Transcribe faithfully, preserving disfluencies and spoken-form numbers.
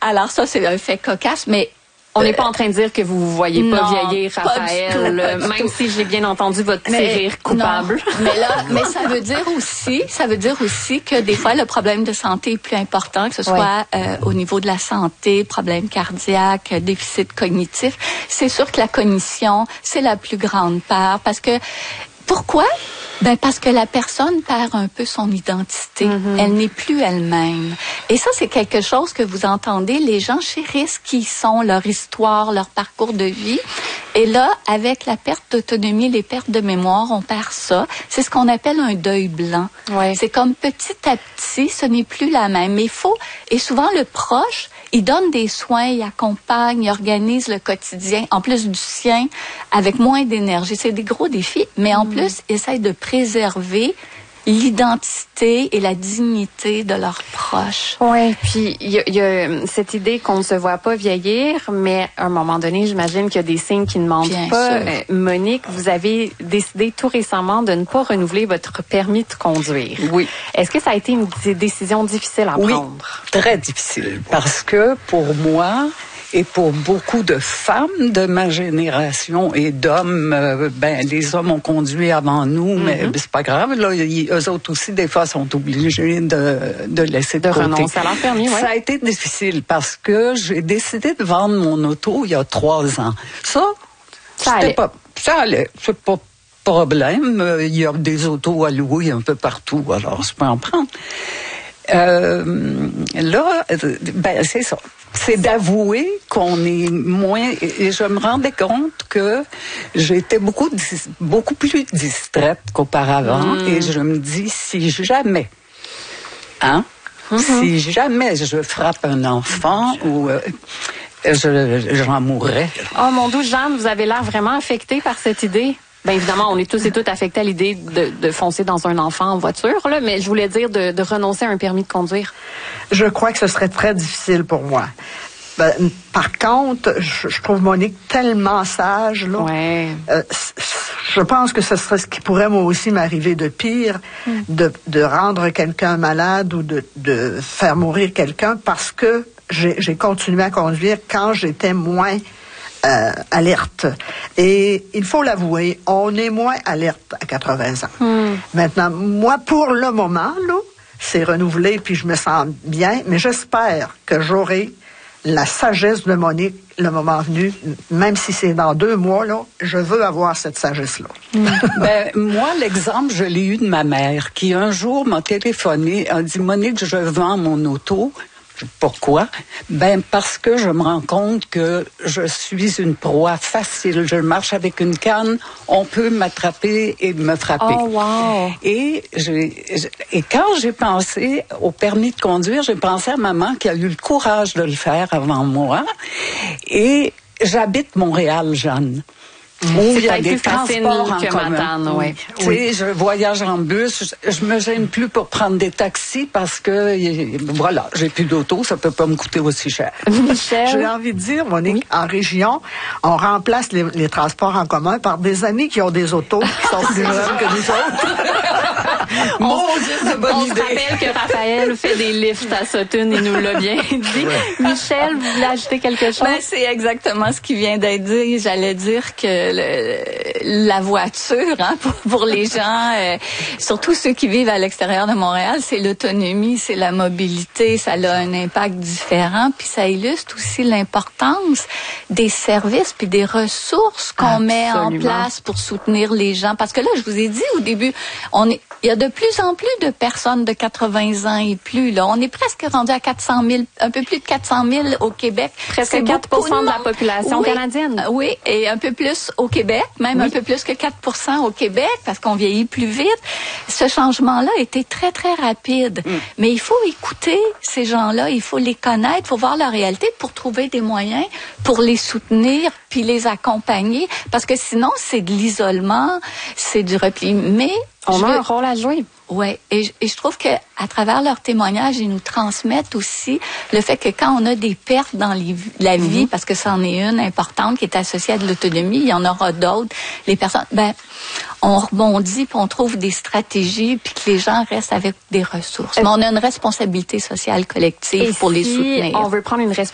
Alors ça, c'est un fait cocasse, mais on n'est pas en train de dire que vous ne voyez pas non, vieillir, Raphaël, tout, même si j'ai bien entendu votre petit mais, rire coupable. Non, mais là, mais ça veut dire aussi, ça veut dire aussi que des fois le problème de santé est plus important, que ce soit oui. euh, au niveau de la santé, problème cardiaque, déficit cognitif. C'est sûr que la cognition, c'est la plus grande part, parce que pourquoi? Ben parce que la personne perd un peu son identité. Mm-hmm. Elle n'est plus elle-même. Et ça, c'est quelque chose que vous entendez. Les gens chérissent qui ils sont, leur histoire, leur parcours de vie. Et là, avec la perte d'autonomie, les pertes de mémoire, on perd ça. C'est ce qu'on appelle un deuil blanc. Ouais. C'est comme petit à petit, ce n'est plus la même. Mais il faut, et souvent le proche, il donne des soins, il accompagne, il organise le quotidien, en plus du sien, avec moins d'énergie. C'est des gros défis, mais en mmh. plus, il essaie de préserver l'identité et la dignité de leurs proches. Oui, puis il y, y a cette idée qu'on ne se voit pas vieillir, mais à un moment donné, j'imagine qu'il y a des signes qui ne mentent Bien pas. Euh, Monique, vous avez décidé tout récemment de ne pas renouveler votre permis de conduire. Oui. Est-ce que ça a été une décision difficile à oui, prendre? Très difficile, parce que pour moi, et pour beaucoup de femmes de ma génération et d'hommes, euh, ben les hommes ont conduit avant nous, mm-hmm. mais c'est pas grave. Là, ils, eux autres aussi, des fois, sont obligés de, de laisser de, de côté. renoncer à leur permis. Ouais. Ça a été difficile parce que j'ai décidé de vendre mon auto il y a trois ans. Ça, ça allait. Pas, ça allait. C'est pas problème. Il y a des autos à louer un peu partout, alors je peux en prendre. Euh, là, ben c'est ça. C'est d'avouer qu'on est moins... Et je me rendais compte que j'étais beaucoup, beaucoup plus distraite qu'auparavant. Mmh. Et je me dis, si jamais, hein, mmh. si jamais je frappe un enfant ou... Euh, je, j'en mourrais. Oh mon Dieu, Jeanne, vous avez l'air vraiment affectée par cette idée. Bien évidemment, on est tous et toutes affectés à l'idée de, de foncer dans un enfant en voiture, là, mais je voulais dire de, de renoncer à un permis de conduire. Je crois que ce serait très difficile pour moi. Ben, par contre, je, je trouve Monique tellement sage, là. Ouais. Euh, je pense que ce serait ce qui pourrait moi aussi m'arriver de pire, mm. de, de rendre quelqu'un malade ou de, de faire mourir quelqu'un parce que j'ai, j'ai continué à conduire quand j'étais moins Euh, alerte. Et il faut l'avouer, on est moins alerte à quatre-vingts ans. Mm. Maintenant, moi, pour le moment, là, c'est renouvelé, puis je me sens bien, mais j'espère que j'aurai la sagesse de Monique le moment venu, même si c'est dans deux mois, là, je veux avoir cette sagesse-là. Mm. Ben, moi, l'exemple, je l'ai eu de ma mère, qui un jour m'a téléphoné, a dit, Monique, je vends mon auto. Pourquoi? Ben, parce que je me rends compte que je suis une proie facile. Je marche avec une canne, on peut m'attraper et me frapper. Oh, wow! Et, j'ai, et quand j'ai pensé au permis de conduire, j'ai pensé à maman qui a eu le courage de le faire avant moi. Et j'habite Montréal, Jeanne. Mmh. Où il y a des des transports en que commun. Matane, oui. Tu sais, je voyage en bus, je, je me gêne plus pour prendre des taxis parce que, voilà, j'ai plus d'auto, ça peut pas me coûter aussi cher. Michel, j'ai envie de dire, Monique, oui. En région, on remplace les, les transports en commun par des amis qui ont des autos qui sont plus jeunes que nous autres. Mon Dieu, c'est bonne on idée. Se rappelle que Raphaël fait des lifts à Sutton, il nous l'a bien dit. Ouais. Michel, vous voulez ajouter quelque chose? Ben, c'est exactement ce qui vient d'être dit. J'allais dire que le, la voiture, hein, pour, pour les gens, euh, surtout ceux qui vivent à l'extérieur de Montréal, c'est l'autonomie, c'est la mobilité, ça a un impact différent, puis ça illustre aussi l'importance des services puis des ressources qu'on Absolument. met en place pour soutenir les gens. Parce que là, je vous ai dit au début, on est, il y a de plus en plus de personnes de quatre-vingts ans et plus. Là, on est presque rendu à quatre cent mille, un peu plus de quatre cent mille au Québec. Presque quatre pour cent de, de la population oui, canadienne. Oui, et un peu plus au Québec, même oui. un peu plus que quatre pour cent au Québec, parce qu'on vieillit plus vite. Ce changement-là a été très, très rapide. Mm. Mais il faut écouter ces gens-là, il faut les connaître, il faut voir leur réalité pour trouver des moyens pour les soutenir puis les accompagner. Parce que sinon, c'est de l'isolement, c'est du repli. Mais on a un rôle à jouer. Oui, et, et je trouve que à travers leurs témoignages, ils nous transmettent aussi le fait que quand on a des pertes dans les, la vie, mm-hmm. parce que c'en est une importante qui est associée à de l'autonomie, il y en aura d'autres, les personnes, ben, on rebondit puis on trouve des stratégies puis que les gens restent avec des ressources. Mais on a une responsabilité sociale collective et pour si les soutenir. On veut prendre une responsabilité